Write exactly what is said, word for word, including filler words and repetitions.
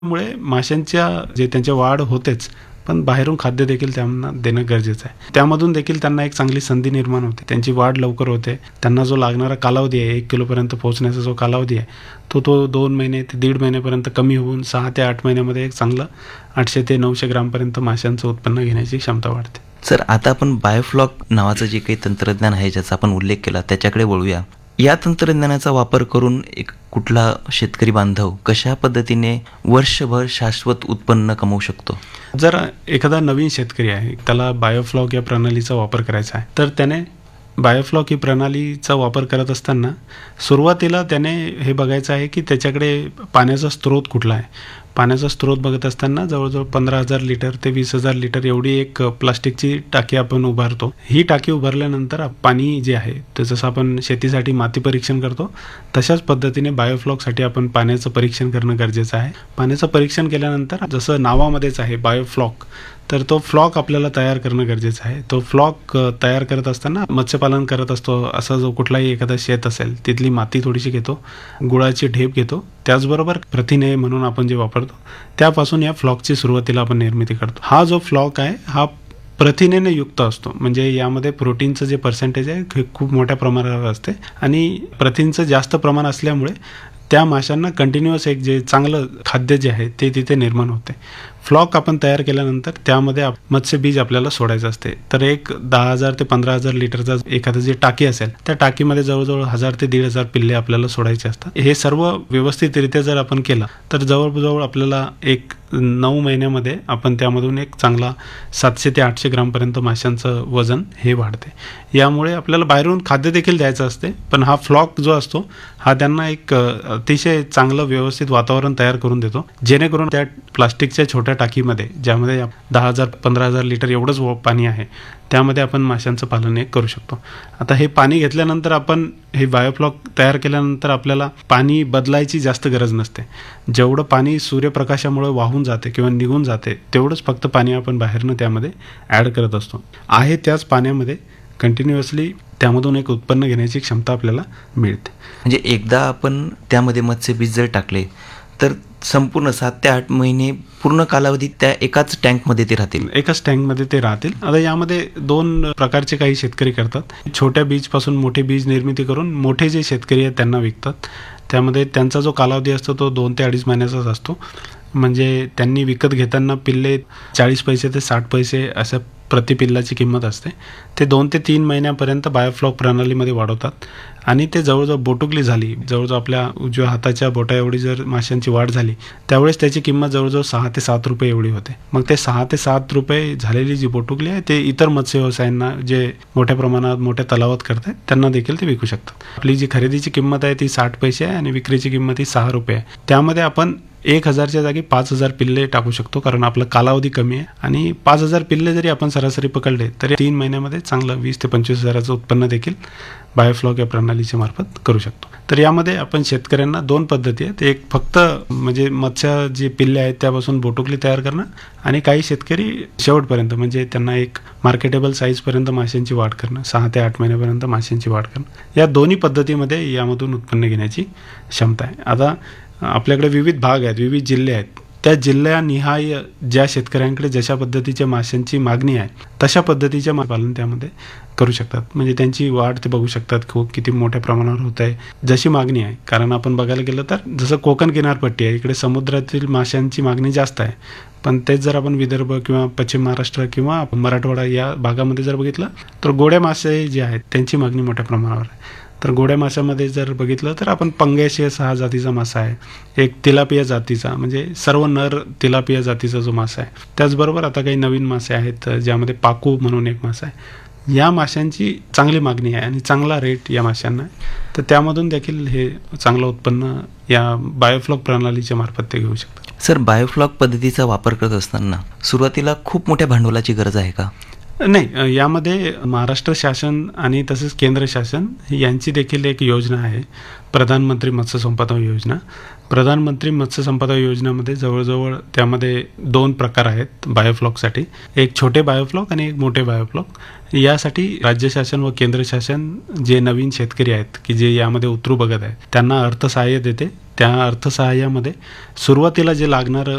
मुळे माशांच्या जे त्यांची वाढ होतेच, पण बाहेरून खाद्य देखील त्यांना देणं गरजेचं आहे. त्यामधून देखील त्यांना एक चांगली संधी निर्माण होते. त्यांची वाढ लवकर होते. त्यांना जो लागणारा कालावधी आहे, एक किलोपर्यंत पोहोचण्याचा जो कालावधी आहे, तो तो दोन महिने ते दीड महिन्यापर्यंत कमी होऊन सहा ते आठ महिन्यामध्ये एक चांगलं आठशे ते नऊशे ग्रामपर्यंत माशांचं उत्पन्न घेण्याची क्षमता वाढते. सर, आता आपण बायोफ्लॉक नावाचं जे काही तंत्रज्ञान आहे, ज्याचा आपण उल्लेख केला, त्याच्याकडे वळूया. या तंत्रज्ञानाचा वापर करून एक कुठला शेतकरी बांधव कशा पद्धतीने वर्षभर शाश्वत उत्पन्न कमवू शकतो? जर एखादा नवीन शेतकरी आहे, त्याला बायोफ्लॉक या प्रणालीचा वापर करायचा आहे, तर त्याने बायोफ्लॉक ही प्रणालीचा वापर करत असताना सुरुवातीला त्याने हे बघायचं आहे की त्याच्याकडे पाण्याचा स्रोत कुठला आहे. पाण्याचा स्रोत बघत असताना जवळजवळ पंधरा हजार लिटर ते वीस हजार लिटर एवढी एक प्लास्टिकची टाकी आपण उभारतो. ही टाकी उभारल्यानंतर पाणी जे आहे, तर जसं आपण शेतीसाठी माती परीक्षण करतो, तशाच पद्धतीने बायोफ्लॉकसाठी आपण पाण्याचं परीक्षण करणं गरजेचं आहे. पाण्याचं परीक्षण केल्यानंतर जसं नावामध्येच आहे बायोफ्लॉक, तर तो फ्लॉक आपल्याला तयार करणं गरजेचं आहे. तो फ्लॉक तयार करत असताना मत्स्यपालन करत असतो असा जो कुठलाही एखादा शेत असेल, तिथली माती थोडीशी घेतो, गुळाची ढेप घेतो, त्याचबरोबर प्रथिने म्हणून आपण जे वापरतो त्यापासून या फ्लॉकची सुरुवातीला आपण निर्मिती करतो. हा जो फ्लॉक आहे हा प्रथिनेने युक्त असतो, म्हणजे यामध्ये प्रोटीनचं जे पर्सेंटेज आहे हे खूप मोठ्या प्रमाणावर असते आणि प्रथिनचं जास्त प्रमाण असल्यामुळे त्या माशांना कंटिन्युअस एक जे चांगलं खाद्य जे आहे ते तिथे निर्माण होते. फ्लॉक आपण तयार केल्यानंतर त्यामध्ये मत्स्यबीज आपल्याला सोडायचं असते. तर एक दहा हजार ते पंधरा हजार लिटरचा एखादं जे टाकी असेल, त्या टाकीमध्ये जवळजवळ हजार ते दीड हजार पिल्ले आपल्याला सोडायचे असतात. हे सर्व व्यवस्थितरित्या जर आपण केलं तर जवळजवळ आपल्याला एक नऊ महिन्यामध्ये आपण त्यामधून एक चांगला सातशे ते आठशे ग्रामपर्यंत माशांचं वजन हे वाढते. यामुळे आपल्याला बाहेरून खाद्य देखील द्यायचं असते, पण हा फ्लॉक जो असतो हा त्यांना एक अतिशय चांगलं व्यवस्थित वातावरण तयार करून देतो, जेणेकरून त्या प्लास्टिकच्या छोट्या टाकीमध्ये, ज्यामध्ये दहा हजार पंधरा हजार लिटर एवढंच पाणी आहे, त्यामध्ये आपण माशांचं पालन एक करू शकतो. आता हे पाणी घेतल्यानंतर आपण हे बायोफ्लॉक तयार केल्यानंतर आपल्याला पाणी बदलायची जास्त गरज नसते. जेवढं पाणी सूर्यप्रकाशामुळे वाहून जाते किंवा निघून जाते तेवढंच फक्त पाणी आपण बाहेरनं त्यामध्ये ॲड करत असतो. आहे त्याच पाण्यामध्ये कंटिन्युअसली त्यामधून एक उत्पन्न घेण्याची क्षमता आपल्याला मिळते. म्हणजे एकदा आपण त्यामध्ये मत्स्यबीज जर टाकले तर संपूर्ण सात ते आठ महिने पूर्ण कालावधीत त्या एकाच टँकमध्ये ते राहतील एकाच टँकमध्ये ते राहतील. आता यामध्ये दोन प्रकारचे काही शेतकरी करतात. छोट्या बीजपासून मोठे बीज निर्मिती करून मोठे जे शेतकरी आहेत त्यांना विकतात. त्यामध्ये त्यांचा जो कालावधी असतो तो दोन ते अडीच महिन्याचाच असतो. म्हणजे त्यांनी विकत घेताना पिल्ले चाळीस पैसे ते साठ पैसे असं प्रति पिल्लाची किंमत असते. ते दोन ते तीन महिन्यापर्यंत बायोफ्लॉक प्रणालीमध्ये वाढवतात आणि ते जवळजवळ बोटुकली झाली, जवळजवळ आपल्या उजव्या हाताच्या बोटा एवढी जर माशांची वाढ झाली, त्यावेळेस त्याची किंमत जवळजवळ सहा ते सात रुपये एवढी होते. मग ते सहा ते सात रुपये झालेली जी बोटुकली आहे ते इतर मत्स्य व्यवसायांना जे मोठ्या प्रमाणात मोठ्या तलावात करतात त्यांना देखील ते विकू शकतात. आपली जी खरेदीची किंमत आहे ती साठ पैसे आहे आणि विक्रीची किंमत ही सहा रुपये आहे. त्यामध्ये आपण एक हजारच्या जागी पाच हजार पिल्ले टाकू शकतो, कारण आपला कालावधी कमी आहे आणि पाच हजार पिल्ले जरी आपण सरासरी पकडले तरी तीन महिन्यामध्ये चांगलं वीस ते पंचवीस हजाराचं उत्पन्न देखील बायोफ्लॉक या प्रणालीच्या मार्फत करू शकतो. तर यामध्ये आपण शेतकऱ्यांना दोन पद्धती आहेत. एक फक्त म्हणजे मत्स्य जे पिल्ले आहेत त्यापासून बोटुकली तयार करणं आणि काही शेतकरी शेवटपर्यंत म्हणजे त्यांना एक मार्केटेबल साईजपर्यंत माशांची वाढ करणं, सहा ते आठ महिन्यापर्यंत माशांची वाढ करणं, या दोन्ही पद्धतीमध्ये यामधून उत्पन्न घेण्याची क्षमता आहे. आता आपल्याकडे विविध भाग आहेत, विविध जिल्हे आहेत. त्या जिल्ह्यानिहाय ज्या शेतकऱ्यांकडे जशा पद्धतीच्या माशांची मागणी आहे तशा पद्धतीच्या पालन त्यामध्ये करू शकतात. म्हणजे त्यांची वाढ ते बघू शकतात खूप किती मोठ्या प्रमाणावर होत आहे, जशी मागणी आहे. कारण आपण बघायला गेलं तर जसं कोकण किनारपट्टी आहे, इकडे समुद्रातील माशांची मागणी जास्त आहे, पण तेच जर आपण विदर्भ किंवा पश्चिम महाराष्ट्र किंवा मराठवाडा या भागामध्ये जर बघितलं तर गोड्या मासे जे आहेत त्यांची मागणी मोठ्या प्रमाणावर आहे. तर गोड्या माशामध्ये जर बघितलं तर आपण पंगॅशियस हा जातीचा मासा आहे, एक तिलापिया जातीचा, म्हणजे सर्व नर तिलापिया जातीचा जो मासा आहे. त्याचबरोबर आता काही नवीन मासे आहेत ज्यामध्ये पाकू म्हणून एक मासा आहे. या माशांची चांगली मागणी आहे आणि चांगला रेट या माशांना आहे. तर त्यामधून देखील हे चांगलं उत्पन्न या बायोफ्लॉक प्रणालीच्या मार्फत ते घेऊ शकतात. सर, बायोफ्लॉक पद्धतीचा वापर करत असताना सुरुवातीला खूप मोठ्या भांडवलाची गरज आहे का? नाही, यामध्ये महाराष्ट्र शासन आणि तसेच केंद्र शासन यांची देखील एक योजना आहे, प्रधानमंत्री मत्स्य संपदा योजना. प्रधानमंत्री मत्स्य संपदा योजनेमध्ये जवळजवळ त्यामध्ये दोन प्रकार आहेत बायोफ्लॉकसाठी, एक छोटे बायोफ्लॉक आणि एक मोठे बायोफ्लॉक. यासाठी राज्य शासन व केंद्र शासन जे नवीन शेतकरी आहेत की जे यामध्ये उतरू बघत आहेत त्यांना अर्थसहाय्य देते. त्या अर्थसहाय्यामध्ये सुरुवातीला जे लागणारं